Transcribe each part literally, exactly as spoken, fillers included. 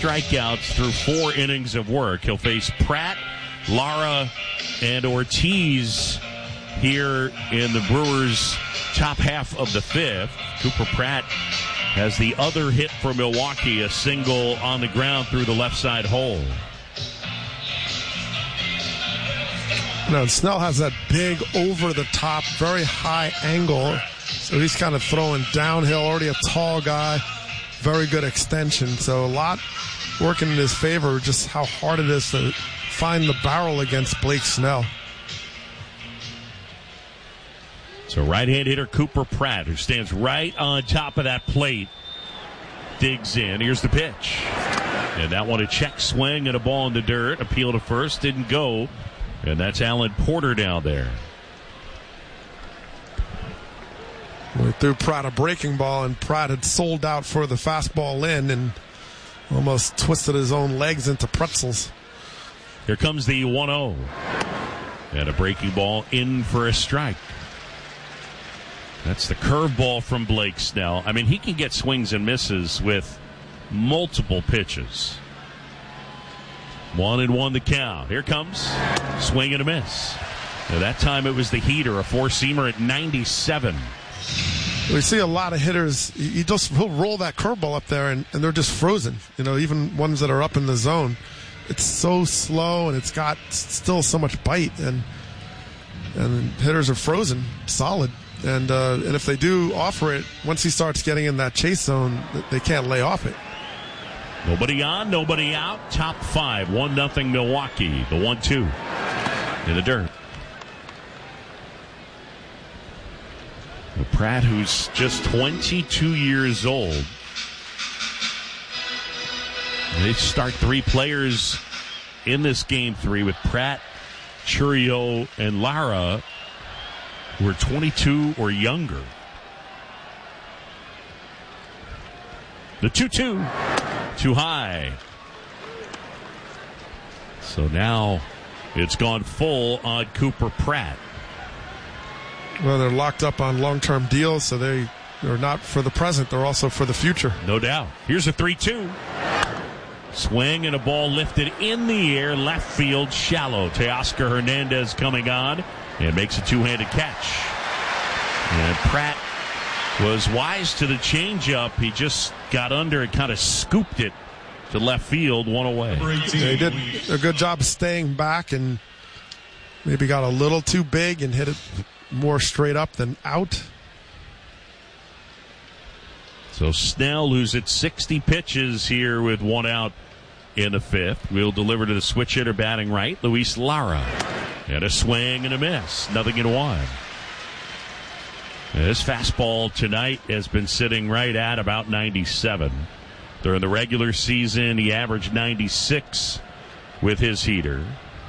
strikeouts through four innings of work. He'll face Pratt, Lara, and Ortiz here in the Brewers' top half of the fifth. Cooper Pratt has the other hit for Milwaukee, a single on the ground through the left side hole. Now, Snell has that big over-the-top, very high angle, so he's kind of throwing downhill, already a tall guy, very good extension, so a lot working in his favor, just how hard it is to find the barrel against Blake Snell. So right-hand hitter Cooper Pratt, who stands right on top of that plate, digs in. Here's the pitch. And that one a check swing and a ball in the dirt. Appeal to first, didn't go. And that's Alan Porter down there. We threw Pratt a breaking ball, and Pratt had sold out for the fastball in and almost twisted his own legs into pretzels. Here comes the one oh. And a breaking ball in for a strike. That's the curveball from Blake Snell. I mean, he can get swings and misses with multiple pitches. One and one the count. Here comes swing and a miss. Now that time it was the heater, a four-seamer at ninety-seven. We see a lot of hitters, he just he'll roll that curveball up there and, and they're just frozen. You know, even ones that are up in the zone. It's so slow and it's got still so much bite, and and hitters are frozen solid. And uh, and if they do offer it, once he starts getting in that chase zone, they can't lay off it. Nobody on, nobody out. Top five, one nothing Milwaukee. The one two in the dirt. Pratt, who's just twenty-two years old. They start three players in this game three with Pratt, Chourio, and Lara, who are twenty-two or younger. The two two. Too high. So now it's gone full on Cooper Pratt. Well, they're locked up on long-term deals, so they, they're not for the present. They're also for the future. No doubt. Here's a three two. Swing and a ball lifted in the air, left field, shallow. Teoscar Hernandez coming on and makes a two-handed catch. And Pratt was wise to the changeup. He just got under and kind of scooped it to left field, one away. Yeah, he did a good job of staying back and maybe got a little too big and hit it more straight up than out. So Snell, who's at sixty pitches here with one out in the fifth, will deliver to the switch hitter batting right, Luis Lara. And a swing and a miss. Nothing in one. This fastball tonight has been sitting right at about ninety-seven. During the regular season, he averaged ninety-six with his heater.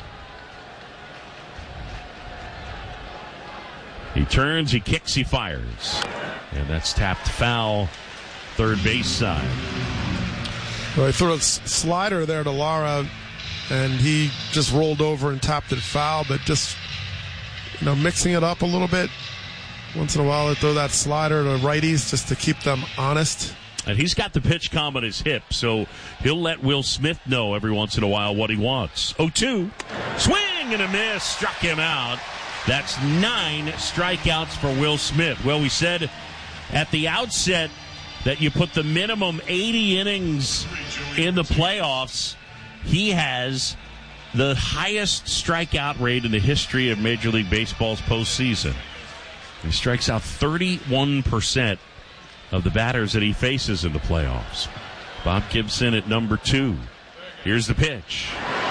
He turns, he kicks, he fires. And that's tapped foul, third base side. Well, he threw a slider there to Lara, and he just rolled over and tapped it foul, but just, you know, mixing it up a little bit. Once in a while, they throw that slider to righties just to keep them honest. And he's got the pitch calm on his hip, so he'll let Will Smith know every once in a while what he wants. oh two. Swing and a miss. Struck him out. That's nine strikeouts for Will Smith. Well, we said at the outset that you put the minimum eighty innings in the playoffs. He has the highest strikeout rate in the history of Major League Baseball's postseason. He strikes out thirty-one percent of the batters that he faces in the playoffs. Bob Gibson at number two. Here's the pitch.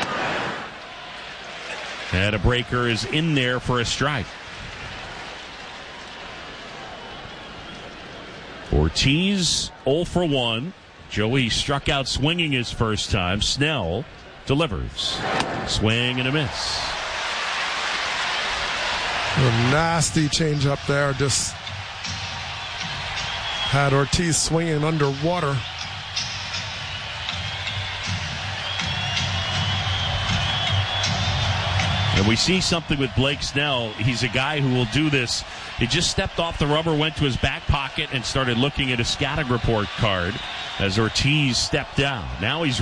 And a breaker is in there for a strike. Ortiz oh for one. Joey struck out swinging his first time. Snell delivers. Swing and a miss. A nasty change up there. Just had Ortiz swinging underwater. And we see something with Blake Snell. He's a guy who will do this. He just stepped off the rubber, went to his back pocket, and started looking at a scouting report card as Ortiz stepped down. Now he's